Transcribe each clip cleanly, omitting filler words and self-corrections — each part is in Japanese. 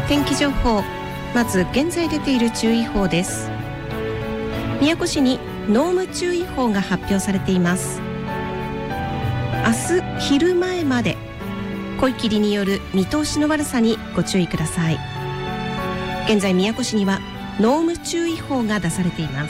天気情報、まず現在出ている注意報です。宮古市に濃霧注意報が発表されています。明日昼前まで濃い霧による見通しの悪さにご注意ください。現在宮古市には濃霧注意報が出されています。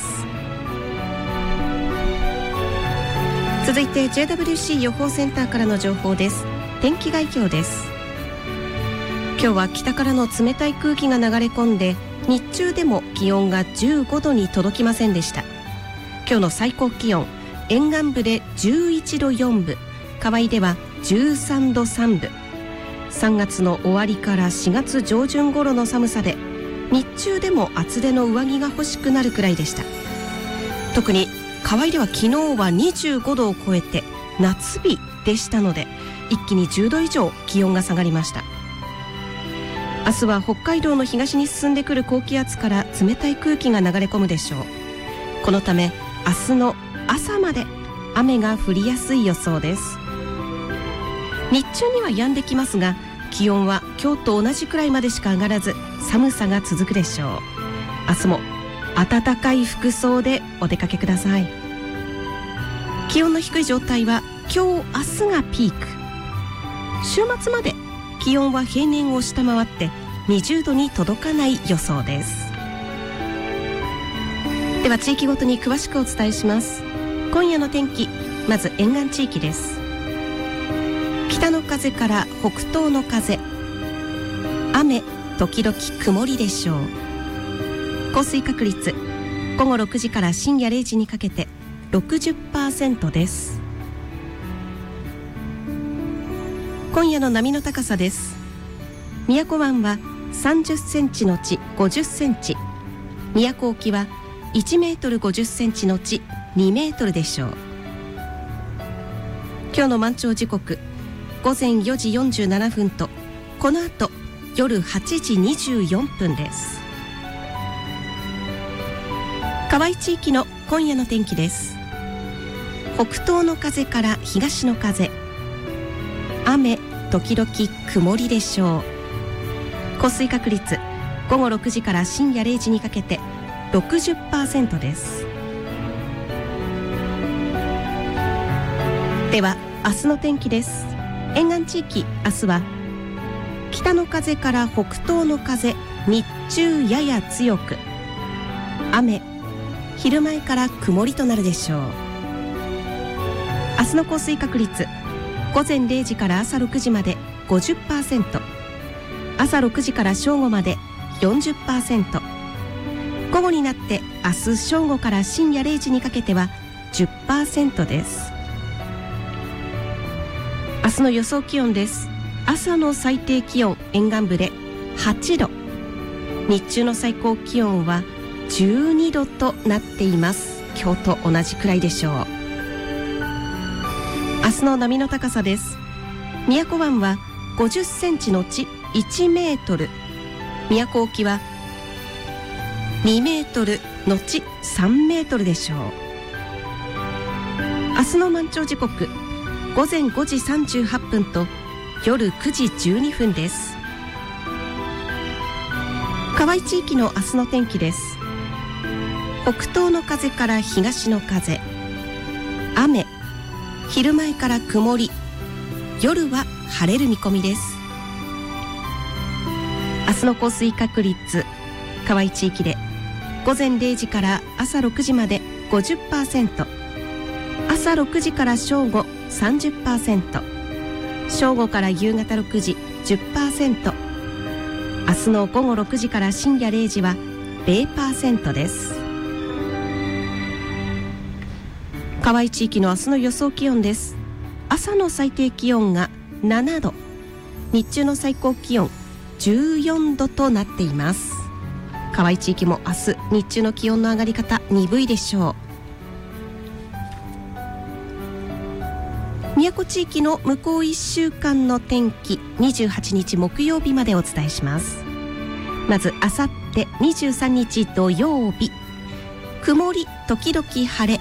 続いて JWC 予報センターからの情報です。天気概況です。今日は北からの冷たい空気が流れ込んで、日中でも気温が15度に届きませんでした。今日の最高気温、沿岸部で11度4分、河合では13度3分。3月の終わりから4月上旬頃の寒さで、日中でも厚手の上着が欲しくなるくらいでした。特に河合では昨日は25度を超えて夏日でしたので、一気に10度以上気温が下がりました。明日は北海道の東に進んでくる高気圧から冷たい空気が流れ込むでしょう。このため明日の朝まで雨が降りやすい予想です。日中には止んできますが、気温は今日と同じくらいまでしか上がらず、寒さが続くでしょう。明日も暖かい服装でお出かけください。気温の低い状態は今日明日がピーク。週末まで気温は平年を下回って20度に届かない予想です。では地域ごとに詳しくお伝えします。今夜の天気、まず沿岸地域です。北の風から北東の風、雨時々曇りでしょう。降水確率、午後6時から深夜0時にかけて 60% です。今夜の波の高さです。宮古湾は30センチのち50センチ、宮古沖は1メートル50センチのち2メートルでしょう。今日の満潮時刻、午前4時47分と、この後夜8時24分です。河合地域の今夜の天気です。北東の風から東の風、雨時々曇りでしょう。降水確率、午後6時から深夜0時にかけて 60% です。では明日の天気です。沿岸地域、明日は北の風から北東の風、日中やや強く、雨、昼前から曇りとなるでしょう。明日の降水確率、午前0時から朝6時まで 50%、 朝6時から正午まで 40%、 午後になって明日正午から深夜0時にかけては 10% です。明日の予想気温です。朝の最低気温、沿岸部で8度、日中の最高気温は12度となっています。今日と同じくらいでしょう。明日の波の高さです。宮古湾は50センチのち1メートル、宮古沖は2メートルのち3メートルでしょう。明日の満潮時刻、午前5時38分と夜9時12分です。河合地域の明日の天気です。北東の風から東の風、雨、昼前から曇り、夜は晴れる見込みです。明日の降水確率、河合地域で午前0時から朝6時まで 50%、 朝6時から正午 30%、 正午から夕方6時 10%、 明日の午後6時から深夜0時は 0% です。河合地域の明日の予想気温です。朝の最低気温が7度、日中の最高気温14度となっています。河合地域も明日日中の気温の上がり方鈍いでしょう。宮古地域の向こう1週間の天気、28日木曜日までお伝えします。まずあさって23日土曜日、曇り時々晴れ、